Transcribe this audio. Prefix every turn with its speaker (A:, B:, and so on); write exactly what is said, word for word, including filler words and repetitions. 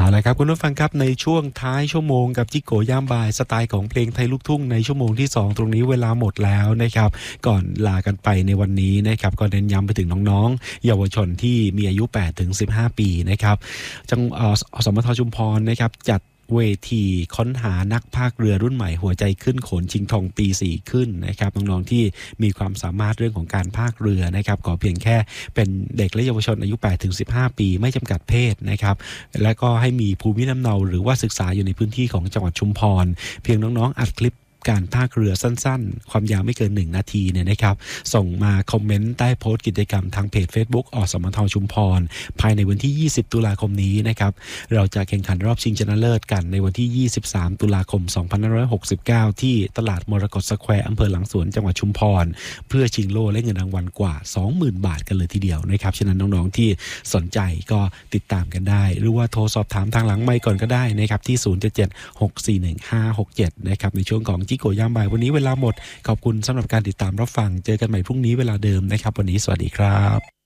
A: ละครับคุณผู้ฟังครับในช่วงท้ายชั่วโมงกับจิโกย่ามบ่ายสไตล์ของเพลงไทยลูกทุ่งในชั่วโมงที่สองตรงนี้เวลาหมดแล้วนะครับก่อนลากันไปในวันนี้นะครับก็เน้นย้ำไปถึงน้องๆเยาวชนที่มีอายุแปดถึงสิบห้าปีนะครับจังอสมทชุมพรนะครับจัดเวทีค้นหานักพากเรือรุ่นใหม่หัวใจขึ้นโขนชิงทองปีสี่ขึ้นนะครับน้องๆที่มีความสามารถเรื่องของการพากเรือนะครับก็เพียงแค่เป็นเด็กและเยาวชนอายุแปดถึงสิบห้าปีไม่จำกัดเพศนะครับและก็ให้มีภูมิลำเนาหรือว่าศึกษาอยู่ในพื้นที่ของจังหวัดชุมพรเพียงน้องๆอัดคลิปการพากเรือสั้นๆความยาวไม่เกินหนึ่งนาทีเนี่ยนะครับส่งมาคอมเมนต์ใต้โพสต์กิจกรรมทางเพจ Facebook อสมทชุมพรภายในวันที่ยี่สิบตุลาคมนี้นะครับเราจะแข่งขันรอบชิงชนะเลิศกันในวันที่ยี่สิบสามตุลาคมสองพันห้าร้อยหกสิบเก้าที่ตลาดมรกตสแควร์อำเภอหลังสวนจังหวัดชุมพรเพื่อชิงโล่และเงินรางวัลกว่า สองหมื่น บาทกันเลยทีเดียวนะครับฉะนั้นน้องๆที่สนใจก็ติดตามกันได้หรือว่าโทรสอบถามทางหลังไมค์ก่อนก็ได้นะครับที่ศูนย์ เจ็ด เจ็ด หก สี่ หนึ่ง ห้า หก เจ็ดนะครับในช่วงของจิโกย่ามบ่ายวันนี้เวลาหมดขอบคุณสำหรับการติดตามรับฟังเจอกันใหม่พรุ่งนี้เวลาเดิมนะครับวันนี้สวัสดีครับ